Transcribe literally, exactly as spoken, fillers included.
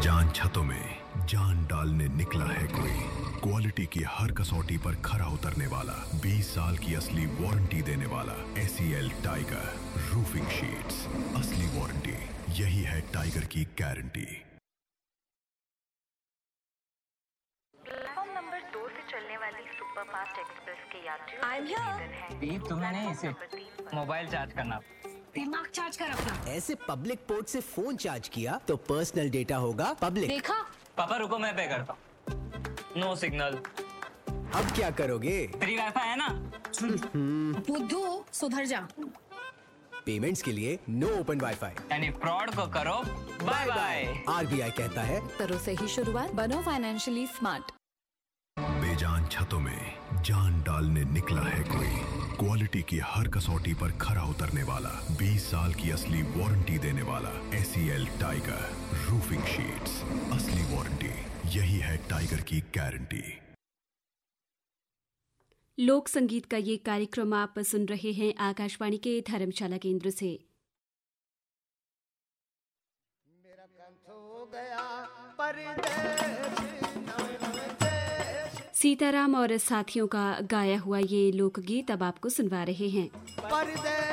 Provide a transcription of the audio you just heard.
बेजान छतों में जान डालने निकला है कोई, क्वालिटी की हर कसौटी पर खरा उतरने वाला, बीस साल की असली वारंटी देने वाला एसीएल टाइगर रूफिंग शीट्स, असली वारंटी, यही है टाइगर की गारंटी। प्लेटफॉर्म नंबर दो से चलने वाली सुपरफास्ट एक्सप्रेस के यात्रियों I'm here. तुम्हें नहीं, इसे मोबाइल चार्ज करना। दिमाग चार्ज कर अपना। ऐसे पब्लिक पोर्ट से फोन चार्ज किया तो पर्सनल डेटा होगा पब्लिक। देखा? पापा रुको, मैं पे करता हूँ। No signal. अब क्या करोगे? फ्री वाईफाई है ना? बुद्धू सुधर जा। पेमेंट्स के लिए नो ओपन वाईफाई, यानी फ्रॉड को करो बाय बाय। आरबीआई कहता है करो सही शुरुआत, बनो फाइनेंशियली स्मार्ट। बेजान छतों में जान डालने निकला है कोई, क्वालिटी की हर कसौटी पर खरा उतरने वाला, बीस साल की असली वारंटी देने वाला एसीएल टाइगर रूफिंग शीट्स, असली वारंटी, यही है टाइगर की गारंटी। लोक संगीत का ये कार्यक्रम आप सुन रहे हैं आकाशवाणी के धर्मशाला केंद्र से। मेरा कंठ हो गया परदेश, सीताराम और साथियों का गाया हुआ ये लोकगीत अब आपको सुनवा रहे हैं। परदेश